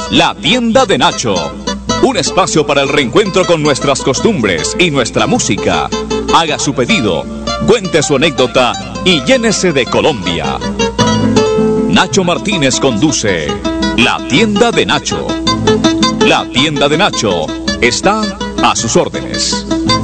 La Tienda de Nacho. Un espacio para el reencuentro con nuestras costumbres y nuestra música. Haga su pedido, cuente su anécdota y llénese de Colombia. Nacho Martínez conduce La Tienda de Nacho. La Tienda de Nacho está a sus órdenes.